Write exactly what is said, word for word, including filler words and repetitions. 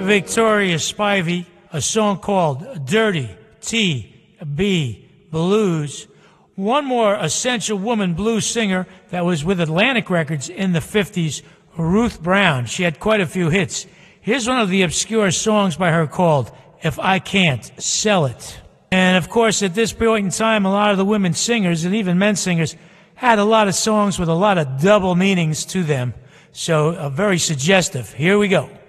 Victoria Spivey, a song called Dirty T B Blues. One more essential woman blues singer that was with Atlantic Records in the fifties, Ruth Brown. She had quite a few hits. Here's one of the obscure songs by her called If I Can't Sell It. And of course, at this point in time, a lot of the women singers and even men singers had a lot of songs with a lot of double meanings to them. So uh, very suggestive. Here we go.